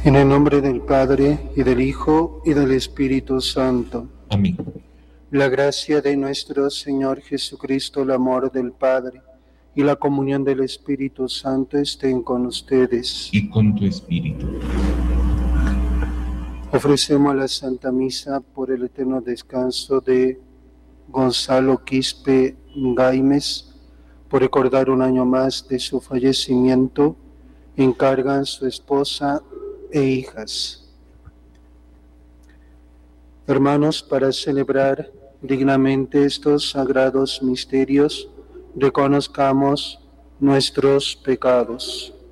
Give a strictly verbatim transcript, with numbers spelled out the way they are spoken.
En el nombre del Padre, y del Hijo, y del Espíritu Santo. Amén. La gracia de nuestro Señor Jesucristo, el amor del Padre, y la comunión del Espíritu Santo estén con ustedes. Y con tu espíritu. Ofrecemos la Santa Misa por el eterno descanso de Gonzalo Quispe Gáimez, por recordar un año más de su fallecimiento. Encargan su esposa e hijas. Hermanos, para celebrar dignamente estos sagrados misterios, reconozcamos nuestros pecados.